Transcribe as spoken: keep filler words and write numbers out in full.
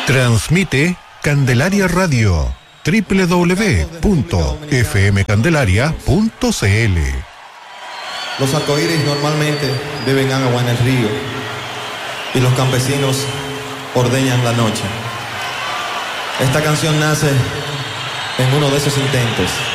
Transmite Candelaria Radio, doble u doble u doble u punto f m candelaria punto c l. Los arcoíris normalmente beben agua en el río y los campesinos ordeñan la noche. Esta canción nace en uno de esos intentos.